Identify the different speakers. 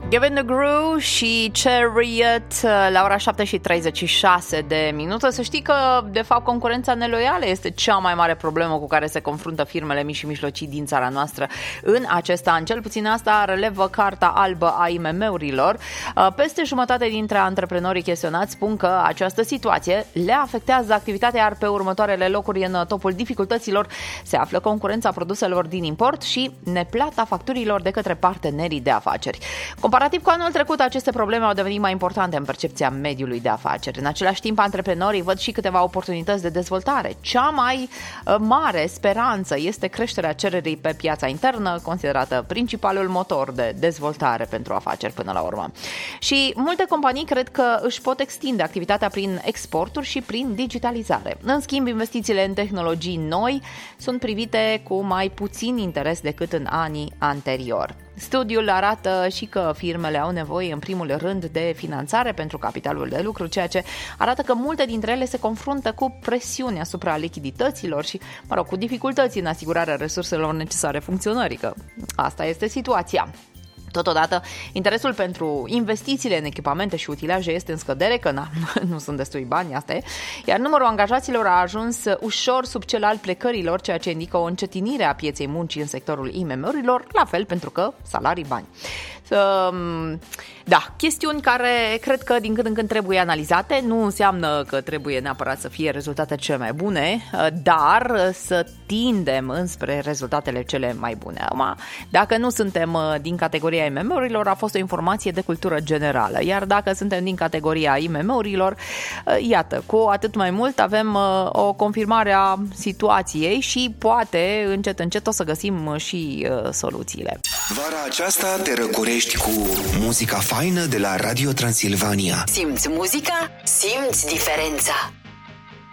Speaker 1: Given the Groove și Chariot la ora 7:36 de minute. Să știi că, de fapt, concurența neloială este cea mai mare problemă cu care se confruntă firmele mici și mijlocii din țara noastră în acest an. Cel puțin asta relevă Carta Albă a IMM-urilor. Peste jumătate dintre antreprenorii chestionați spun că această situație le afectează activitatea, iar pe următoarele locuri în topul dificultăților se află concurența produselor din import și neplata facturilor de către partenerii de afaceri. Comparativ cu anul trecut, aceste probleme au devenit mai importante în percepția mediului de afaceri. În același timp, antreprenorii văd și câteva oportunități de dezvoltare. Cea mai mare speranță este creșterea cererii pe piața internă, considerată principalul motor de dezvoltare pentru afaceri până la urmă. Și multe companii cred că își pot extinde activitatea prin exporturi și prin digitalizare. În schimb, investițiile în tehnologii noi sunt privite cu mai puțin interes decât în anii anteriori. Studiul arată și că firmele au nevoie în primul rând de finanțare pentru capitalul de lucru, ceea ce arată că multe dintre ele se confruntă cu presiuni asupra lichidităților și, cu dificultăți în asigurarea resurselor necesare funcționării, că asta este situația. Totodată, interesul pentru investițiile în echipamente și utilaje este în scădere, că nu sunt destui bani, asta e, iar numărul angajaților a ajuns ușor sub cel al plecărilor, ceea ce indică o încetinire a pieței muncii în sectorul IMM-urilor, la fel pentru că salarii bani. Da, chestiuni care cred că din când în când trebuie analizate, nu înseamnă că trebuie neapărat să fie rezultate cele mai bune, dar să tindem înspre rezultatele cele mai bune. Acum, dacă nu suntem din categoria IMM-urilor, a fost o informație de cultură generală, iar dacă suntem din categoria IMM-urilor, iată, cu atât mai mult avem o confirmare a situației și poate încet o să găsim și soluțiile.
Speaker 2: Vara aceasta te răcorești cu muzica faină de la Radio Transilvania.
Speaker 3: Simți muzica, simți diferența.